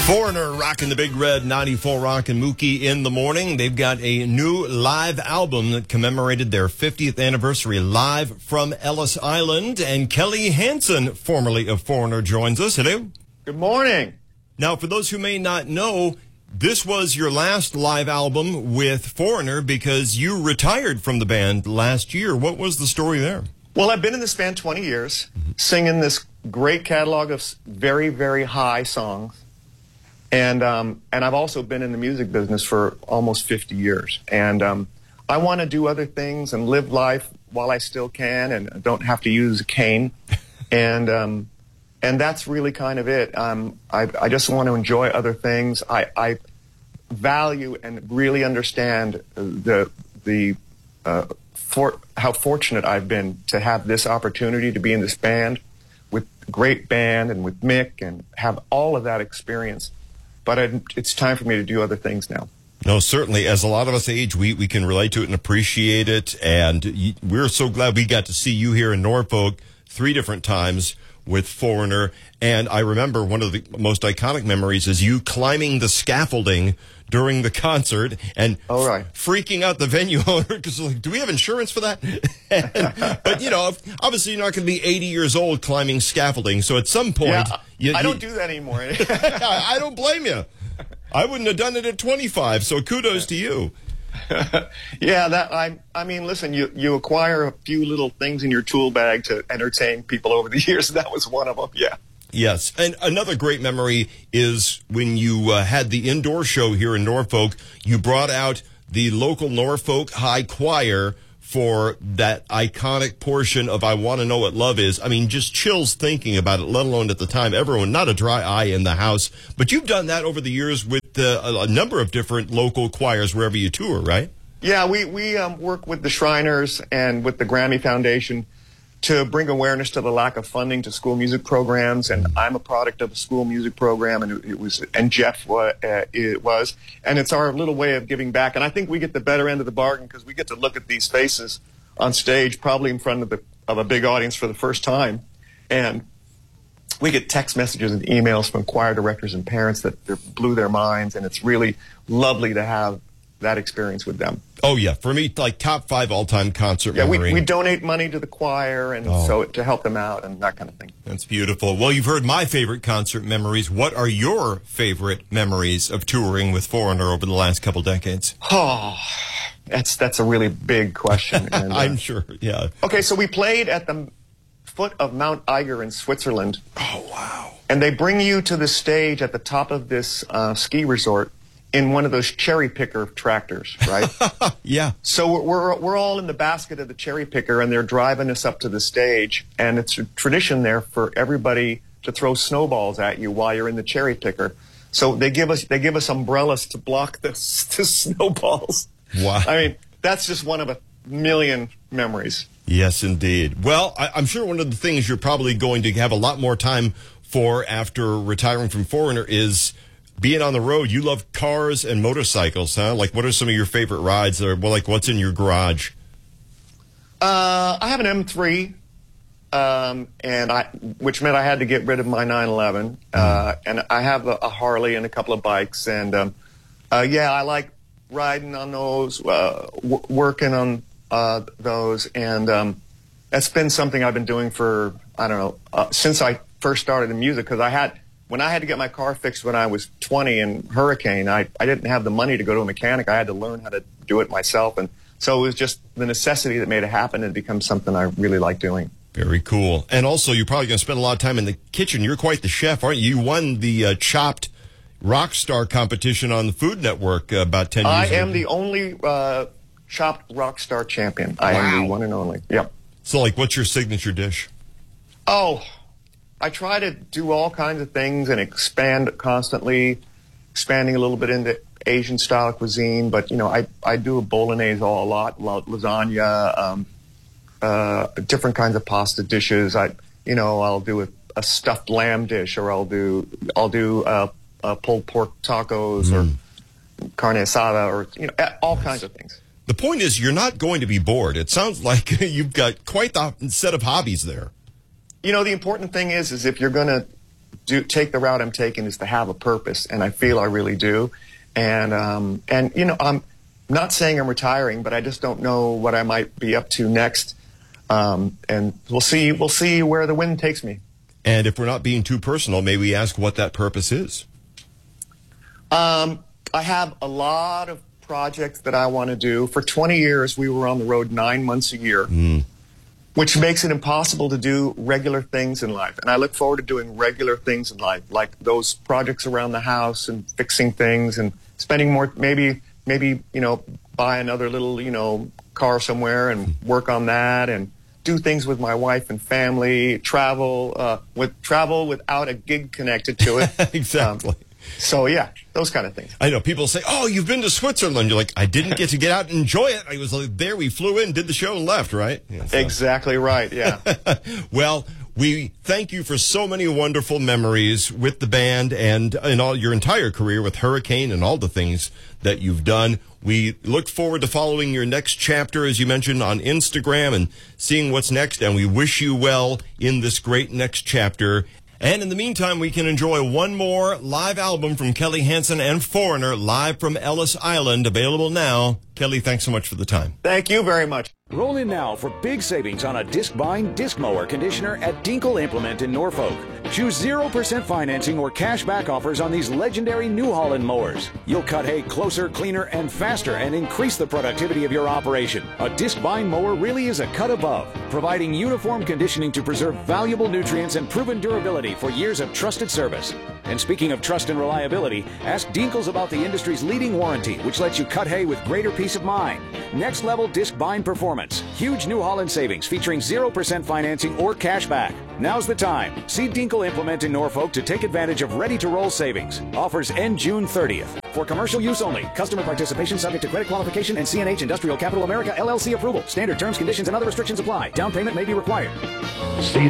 Foreigner rocking the Big Red 94 Rock and Mookie in the morning. They've got a new live album that commemorated their 50th anniversary live from Ellis Island. And Kelly Hansen, formerly of Foreigner, joins us. Hello. Good morning. Now, for those who may not know, this was your last live album with Foreigner because you retired from the band last year. What was the story there? Well, I've been in this band 20 years, singing this great catalog of very, very high songs. And I've also been in the music business for almost 50 years. And I want to do other things and live life while I still can and don't have to use a cane. And that's really kind of it. I just want to enjoy other things. I value and really understand how fortunate I've been to have this opportunity to be in this band with a great band and with Mick and have all of that experience. But it's time for me to do other things now. No, certainly. As a lot of us age, we can relate to it and appreciate it. And we're so glad we got to see you here in Norfolk 3 different times with Foreigner. And I remember one of the most iconic memories is you climbing the scaffolding during the concert and freaking out the venue owner because, like, do we have insurance for that? But, you know, obviously you're not going to be 80 years old climbing scaffolding. So at some point... Yeah, I don't do that anymore. I don't blame you. I wouldn't have done it at 25, so kudos to you. Yeah, I mean, listen, you acquire a few little things in your tool bag to entertain people over the years, and that was one of them, yeah. Yes, and another great memory is when you had the indoor show here in Norfolk, you brought out the local Norfolk High Choir for that iconic portion of I Want to Know What Love Is. I mean, just chills thinking about it, let alone at the time, everyone, not a dry eye in the house. But you've done that over the years with a number of different local choirs wherever you tour, right? Yeah, we work with the Shriners and with the Grammy Foundation to bring awareness to the lack of funding to school music programs, and I'm a product of a school music program, and Jeff was, and it's our little way of giving back. And I think we get the better end of the bargain because we get to look at these faces on stage, probably in front of a big audience for the first time, and we get text messages and emails from choir directors and parents that blew their minds, and it's really lovely to have that experience with them. Oh, yeah. For me, like top 5 all-time concert memory. We donate money to the choir and so to help them out and that kind of thing. That's beautiful. Well, you've heard my favorite concert memories. What are your favorite memories of touring with Foreigner over the last couple decades? Oh, that's a really big question. And, I'm sure, yeah. Okay, so we played at the foot of Mount Eiger in Switzerland. Oh, wow. And they bring you to the stage at the top of this ski resort in one of those cherry picker tractors, right? Yeah. So we're all in the basket of the cherry picker, and they're driving us up to the stage, and it's a tradition there for everybody to throw snowballs at you while you're in the cherry picker. So they give us umbrellas to block the snowballs. Wow. I mean, that's just one of a million memories. Yes, indeed. Well, I'm sure one of the things you're probably going to have a lot more time for after retiring from Foreigner is being on the road. You love cars and motorcycles, huh? Like, what are some of your favorite rides? Or, well, like, what's in your garage? I have an M3, which meant I had to get rid of my 911. And I have a Harley and a couple of bikes. And, yeah, I like riding on those, working on those. And that's been something I've been doing for, I don't know, since I first started in music, because when I had to get my car fixed when I was 20 in Hurricane, I didn't have the money to go to a mechanic. I had to learn how to do it myself. And so it was just the necessity that made it happen and become something I really like doing. Very cool. And also, you're probably going to spend a lot of time in the kitchen. You're quite the chef, aren't you? You won the Chopped Rockstar competition on the Food Network about 10 years ago. I am the only Chopped Rockstar champion. I am the one and only. Yep. So, like, what's your signature dish? Oh, I try to do all kinds of things and expand constantly, expanding a little bit into Asian-style cuisine. But, you know, I do a bolognese a lot, lasagna, different kinds of pasta dishes. I'll do a stuffed lamb dish, or I'll do pulled pork tacos or carne asada, or, you know, all kinds of things. The point is, you're not going to be bored. It sounds like you've got quite the set of hobbies there. You know, the important thing is if you're going to take the route I'm taking is to have a purpose, and I feel I really do. And you know, I'm not saying I'm retiring, but I just don't know what I might be up to next. And we'll see where the wind takes me. And if we're not being too personal, may we ask what that purpose is? I have a lot of projects that I want to do. For 20 years, we were on the road 9 months a year, which makes it impossible to do regular things in life. And I look forward to doing regular things in life, like those projects around the house and fixing things and spending more, maybe, you know, buy another little, you know, car somewhere and work on that and do things with my wife and family, travel without a gig connected to it. Exactly. So yeah, those kind of things. I know people say, "Oh, you've been to Switzerland." You're like, "I didn't get to get out and enjoy it. I was like, there. We flew in, did the show, and left." Right? Yeah, so. Exactly right. Yeah. Well, we thank you for so many wonderful memories with the band and in all your entire career with Hurricane and all the things that you've done. We look forward to following your next chapter, as you mentioned, on Instagram and seeing what's next. And we wish you well in this great next chapter. And in the meantime, we can enjoy one more live album from Kelly Hansen and Foreigner, live from Ellis Island, available now. Kelly, thanks so much for the time. Thank you very much. Roll in now for big savings on a disc-bind disc mower conditioner at Dinkle Implement in Norfolk. Choose 0% financing or cash back offers on these legendary New Holland mowers. You'll cut hay closer, cleaner, and faster and increase the productivity of your operation. A disc-bind mower really is a cut above, providing uniform conditioning to preserve valuable nutrients and proven durability for years of trusted service. And speaking of trust and reliability, ask Dinkles about the industry's leading warranty, which lets you cut hay with greater peace of mind. Next level disc bind performance. Huge New Holland savings featuring 0% financing or cash back. Now's the time. See Dinkle Implement in Norfolk to take advantage of ready-to-roll savings. Offers end June 30th. For commercial use only. Customer participation subject to credit qualification and CNH Industrial Capital America LLC approval. Standard terms, conditions, and other restrictions apply. Down payment may be required.